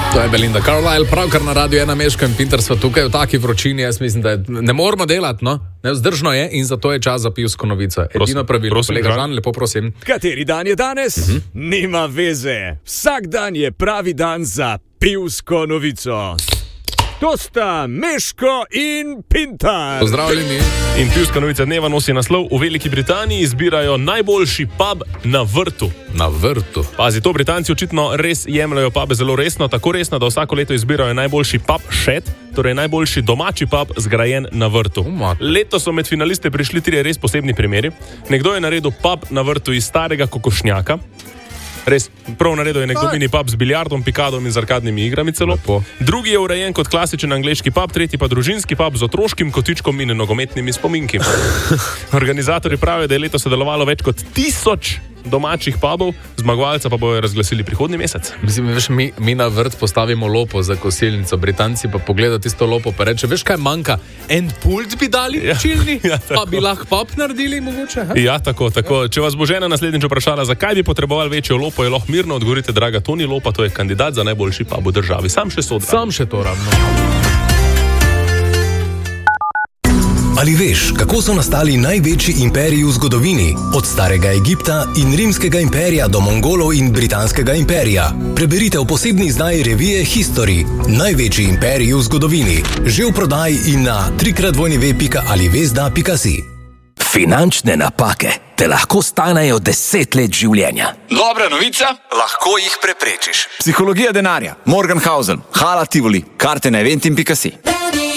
To je Belinda Carlisle, pravkar na Radiu 1 Meško in Pinter sva tukaj v taki vročini, jaz mislim, da ne moramo delati, no? Nevzdržno je in zato je čas za pivsko novico. Edino pravilno, kolega Žan, lepo prosim. Kateri dan je danes? Nima veze. Vsak dan je pravi dan za pivsko novico. To sta Meško in Pintar. Pozdravljeni. In pivska novica dneva nosi naslov: v Veliki Britaniji izbirajo najboljši pub na vrtu. Na vrtu. Pazi, to Britanci očitno res jemljajo pube zelo resno, tako resno, da vsako leto izbirajo najboljši pub shed, torej najboljši domači pub zgrajen na vrtu. Letos so med finaliste prišli 3 res posebni primeri. Nekdo je naredil pub na vrtu iz starega kokošnjaka. Res, prav naredil je nekdo mini pub z biljardom, pikadom in z arkadnimi igrami celo. Lepo. Drugi je urejen kot klasičen angleški pub, tretji pa družinski pub z otroškim kotičkom in nogometnimi spominki. Organizatorji pravijo, da je letos sodelovalo več kot 1000 domačih pubov, zmagovalca pa bojo razglasili prihodnji mesec. Mislim, veš, mi na vrt postavimo lopo za kosilnico, Britanci pa pogledajo tisto lopo pa reče, veš kaj manjka, en pult bi dali čilni, pa bi lahko pub naredili mogoče? Ha? Ja, tako. Če vas bo žena naslednjič vprašala, zakaj bi potrebovali večjo lopo, je lahko mirno odgovorite, draga Toni Lopa, to je kandidat za najboljši pub v državi. Sam še to ravno. Ali veš, kako so nastali največji imperiji v zgodovini? Od starega Egipta in rimskega imperija do Mongolov in britanskega imperija. Preberite v posebni izdaji revije History. Največji imperiji v zgodovini. Že v prodaji in na www.alivesda.si. Finančne napake te lahko stanejo 10 let življenja. Dobra novica, lahko jih preprečiš. Psihologija denarja, Morgenhausen, Hala Tivoli, karte na eventim.si.